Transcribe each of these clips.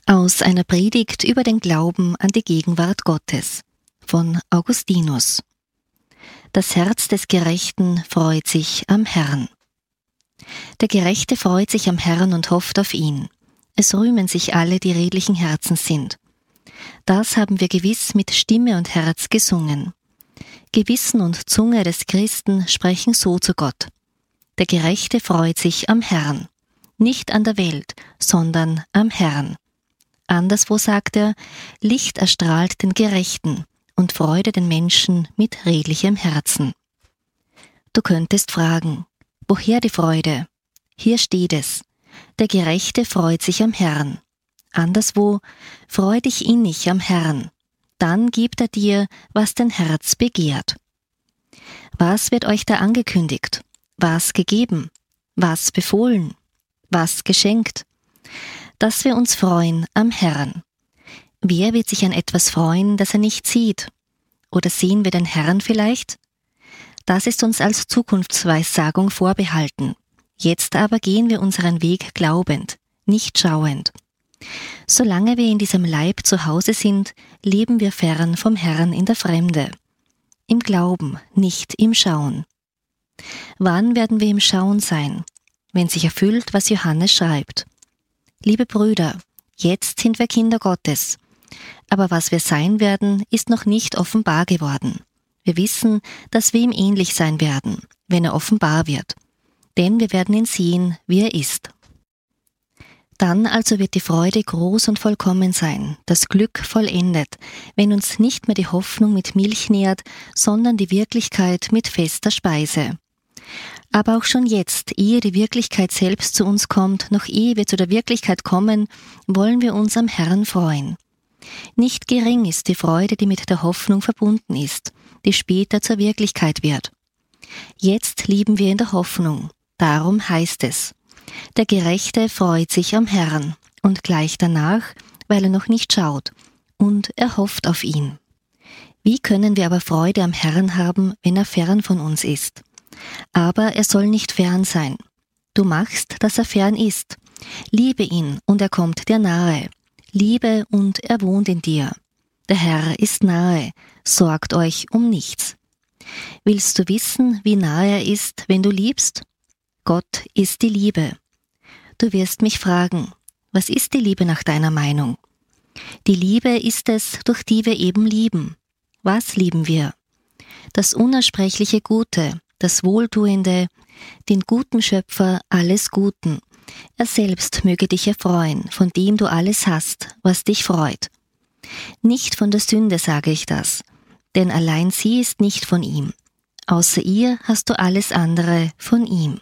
Aus einer Predigt über den Glauben an die Gegenwart Gottes von Augustinus. Das Herz des Gerechten freut sich am Herrn. Der Gerechte freut sich am Herrn und hofft auf ihn. Es rühmen sich alle, die redlichen Herzens sind. Das haben wir gewiss mit Stimme und Herz gesungen. Gewissen und Zunge des Christen sprechen so zu Gott. Der Gerechte freut sich am Herrn. Nicht an der Welt, sondern am Herrn. Anderswo sagt er, Licht erstrahlt den Gerechten und Freude den Menschen mit redlichem Herzen. Du könntest fragen, woher die Freude? Hier steht es, der Gerechte freut sich am Herrn. Anderswo, freu dich innig am Herrn, dann gibt er dir, was dein Herz begehrt. Was wird euch da angekündigt? Was gegeben? Was befohlen? Was geschenkt? Dass wir uns freuen am Herrn. Wer wird sich an etwas freuen, das er nicht sieht? Oder sehen wir den Herrn vielleicht? Das ist uns als Zukunftsweissagung vorbehalten. Jetzt aber gehen wir unseren Weg glaubend, nicht schauend. Solange wir in diesem Leib zu Hause sind, leben wir fern vom Herrn in der Fremde. Im Glauben, nicht im Schauen. Wann werden wir im Schauen sein? Wenn sich erfüllt, was Johannes schreibt. Liebe Brüder, jetzt sind wir Kinder Gottes. Aber was wir sein werden, ist noch nicht offenbar geworden. Wir wissen, dass wir ihm ähnlich sein werden, wenn er offenbar wird. Denn wir werden ihn sehen, wie er ist. Dann also wird die Freude groß und vollkommen sein, das Glück vollendet, wenn uns nicht mehr die Hoffnung mit Milch nährt, sondern die Wirklichkeit mit fester Speise. Aber auch schon jetzt, ehe die Wirklichkeit selbst zu uns kommt, noch ehe wir zu der Wirklichkeit kommen, wollen wir uns am Herrn freuen. Nicht gering ist die Freude, die mit der Hoffnung verbunden ist, die später zur Wirklichkeit wird. Jetzt lieben wir in der Hoffnung, darum heißt es, der Gerechte freut sich am Herrn und gleich danach, weil er noch nicht schaut, und er hofft auf ihn. Wie können wir aber Freude am Herrn haben, wenn er fern von uns ist? Aber er soll nicht fern sein. Du machst, dass er fern ist. Liebe ihn, und er kommt dir nahe. Liebe, und er wohnt in dir. Der Herr ist nahe, sorgt euch um nichts. Willst du wissen, wie nahe er ist, wenn du liebst? Gott ist die Liebe. Du wirst mich fragen, was ist die Liebe nach deiner Meinung? Die Liebe ist es, durch die wir eben lieben. Was lieben wir? Das unersprechliche Gute, das Wohltuende, den guten Schöpfer alles Guten. Er selbst möge dich erfreuen, von dem du alles hast, was dich freut. Nicht von der Sünde sage ich das, denn allein sie ist nicht von ihm. Außer ihr hast du alles andere von ihm.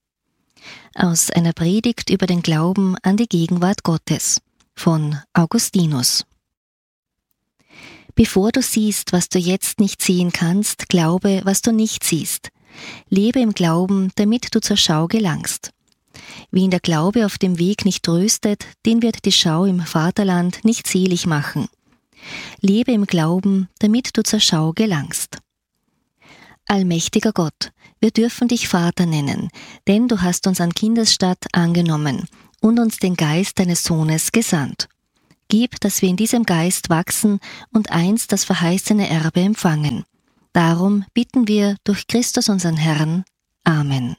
Aus einer Predigt über den Glauben an die Gegenwart Gottes von Augustinus. Bevor du siehst, was du jetzt nicht sehen kannst, glaube, was du nicht siehst. Lebe im Glauben, damit du zur Schau gelangst. Wen der Glaube auf dem Weg nicht tröstet, den wird die Schau im Vaterland nicht selig machen. Lebe im Glauben, damit du zur Schau gelangst. Allmächtiger Gott, wir dürfen dich Vater nennen, denn du hast uns an Kindesstatt angenommen und uns den Geist deines Sohnes gesandt. Gib, dass wir in diesem Geist wachsen und einst das verheißene Erbe empfangen. Darum bitten wir durch Christus unseren Herrn. Amen.